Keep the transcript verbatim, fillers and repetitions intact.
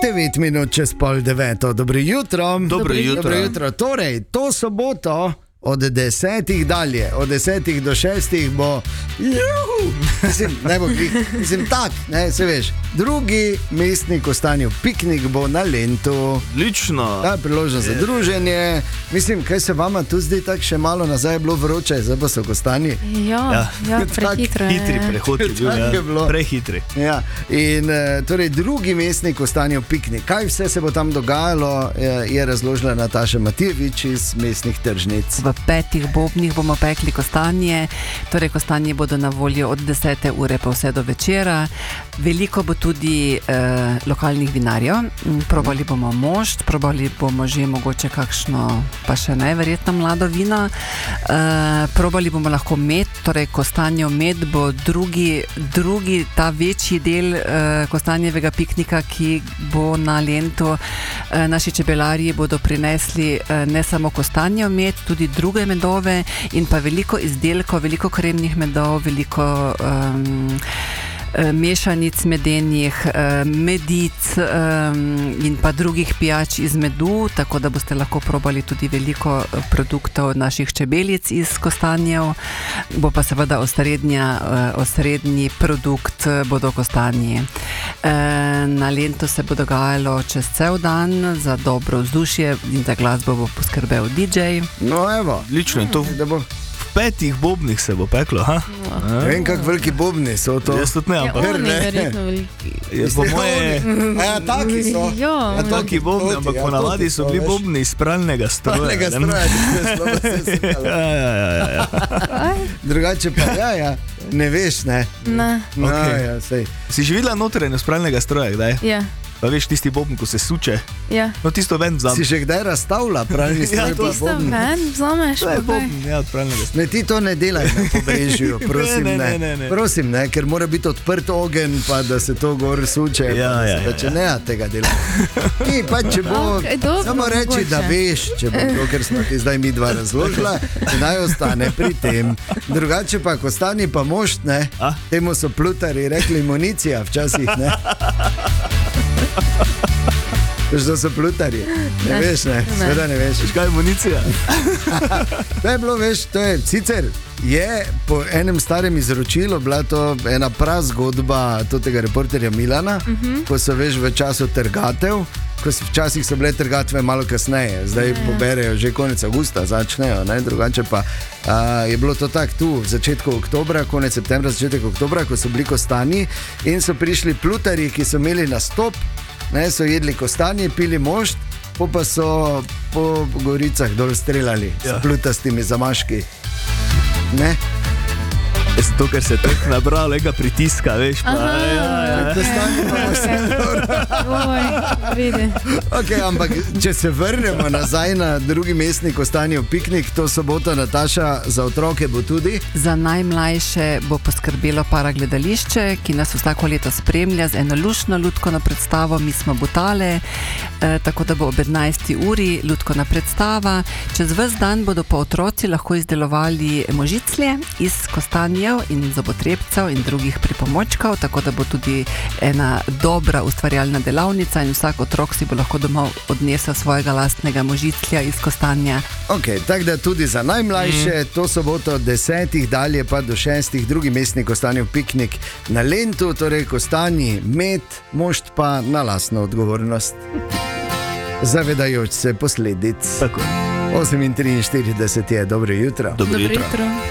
devet minut čez pol deveto. Dobro jutro. Dobro jutro. Dobro jutro. Torej, to soboto od desetih dalje, od desetih do šestih bo, juhu, mislim, ne bo glih, mislim tak, ne, se veš, drugi mestni Kostanjev piknik bo na Lentu. Lično. Da, priložnost za druženje. Mislim, kaj se vama tu zdi tako še malo nazaj je bilo vroče, zdaj pa so Kostanji. Ja, ja, ja prehitro je. Hitri prehod je bil, ja. je bilo. Prehitri. Ja. In torej drugi mestni Kostanjev piknik. Kaj vse se bo tam dogajalo, je razložila Nataša Matijevič iz mestnih tržnic. V petih bobnih bomo pekli kostanje, torej kostanje bodo na voljo od desete ure pa vse do večera. Veliko bo tudi eh, lokalnih vinarjev, probali bomo mošt, probali bomo že mogoče kakšno, pa še najverjetno mlado vino, eh, probali bomo lahko med, torej kostanjev med bo drugi, drugi ta večji del eh, kostanjevega piknika, ki bo na Lentu. Eh, naši čebelarji bodo prinesli eh, ne samo kostanjev med, tudi druge medove in pa veliko izdelkov, veliko kremnih medov, veliko um, mešanic medenih, medic in pa drugih pijač iz medu, tako da boste lahko probali tudi veliko produktov naših čebelic iz kostanjev. Bo pa seveda osrednji produkt bodo kostanji. Na Lentu se bo dogajalo čez cel dan za dobro vzdušje in za glasbo bo poskrbel D J. No evo, lično in to da bo v petih bobnih se bo peklo, ha? Ne vem, kak veliki bobni so to. Jaz tudi ne, ampak Ja, oni verjetno veliki. Jaz po moje... Ja, taki so. Ja, Ja, Taki bobni, ampak ja, ponavadi toti so so, bili veš. bobni iz pralnega stroja. Pralnega ne? stroja, ki se slabo se sekalo. Ja, ja, ja, ja. Drugače pa, ja, ja, ne veš, ne. Ne. No, Okej. ja, sej. Si že videla notranjost pralnega stroja, kdaj? Ja, Pa veš, tisti bobn, ko se suče. ja. No, tisto ven vzam. Si že kdaj razstavila pralni stroj Ja, pa Tisto bobn? ven vzameš, To je pa kaj? bobn, ja, od pralnega stroja. Ne, ti to ne delaj na pobrežju, prosim, Ne, ne, ne, ne, ne. Prosim, ne, ker mora biti odprt ogenj, pa da se to gor suče. Ja, pa da se ja, pa ja, če ja. ne, ja, tega dela. Ti pa, če bo, Okej, dobro, samo reči, da mogoče. veš, če bo to, ker smo ti zdaj mi dva razložila, naj ostane pri tem. Drugače pa, ko stani pa mošt, ne, A? temu so plutari rekli municija včasih, ne. Veš, to so plutari, ne, Ne, veš, ne, ne. seveda ne veš. Kaj je municija? To je bilo, veš, to je sicer je po enem starem izročilu bila to ena prazgodba tega reporterja Milana, uh -huh. ko so veš v času trgatev, ko so, včasih so bile trgatve malo kasneje, zdaj Ja. poberejo že konec avgusta, začnejo, ne, drugače pa a, je bilo to tako tu v začetku oktobra, konec septembra, začetek oktobra, ko so bili kostanji in so prišli plutari, ki so imeli nastop, ne, so jedli kostanje, pili mošt, po pa so po goricah dol streljali ja. Ja. s plutastimi zamaški. Ne? To, ker se je tako nabralo, lega pritiska, veš. Pa, Aha. ja, ja. Kostanje pa mošt. Oj, vidi. Okay, ampak če se vrnemo nazaj na drugi mestni Kostanjev piknik, to soboto, Nataša, za otroke bo tudi. Za najmlajše bo poskrbelo paragledališče, ki nas vsako leto spremlja z eno luštno lutkovno predstavo Mi smo Butale, e, tako da bo ob enajsti uri lutkovna predstava. Čez ves dan bodo pa otroci lahko izdelovali možiclje iz kostanjev in zobotrebcev in drugih pripomočkov, tako da bo tudi ena dobra ustvarjalna delavnica in vsak otrok si bo lahko domov odnesel svojega lastnega možiclja iz kostanja. Ok, tako da tudi za najmlajše, to soboto od desetih dalje pa do šestih, drugi mestni Kostanjev piknik na Lentu, torej kostanji, med, mošt pa na lastno odgovornost. Zavedajoč se posledic. Tako. osem in triinštirideset je, dobro jutro. Dobro Dobro jutro. jutro.